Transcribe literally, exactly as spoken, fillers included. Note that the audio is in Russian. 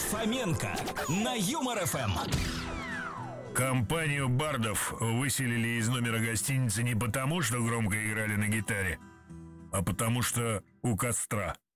Фоменко на Юмор эф эм. Компанию бардов выселили из номера гостиницы не потому, что громко играли на гитаре, а потому что у костра.